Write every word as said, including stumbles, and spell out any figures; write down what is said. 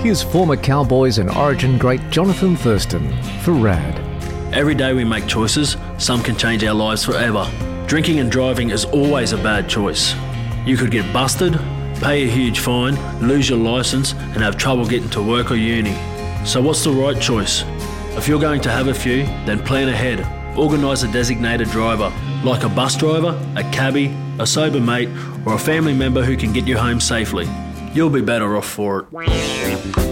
Here's former Cowboys and Origin great Jonathan Thurston for R A D. Every day we make choices, some can change our lives forever. Drinking and driving is always a bad choice. You could get busted, pay a huge fine, lose your licence and have trouble getting to work or uni. So what's the right choice? If you're going to have a few, then plan ahead. Organise a designated driver, like a bus driver, a cabbie, a sober mate or a family member who can get you home safely. You'll be better off for it.